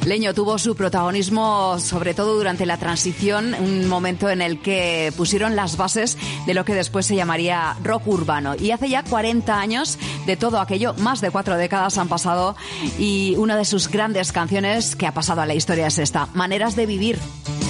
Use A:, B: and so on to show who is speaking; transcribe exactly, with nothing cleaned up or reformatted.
A: Leño tuvo su protagonismo sobre todo durante la transición, un momento en el que pusieron las bases de lo que después se llamaría rock urbano. Y hace ya cuarenta años de todo aquello, más de cuatro décadas han pasado, y una de sus grandes canciones que ha pasado a la historia es esta, Maneras de vivir.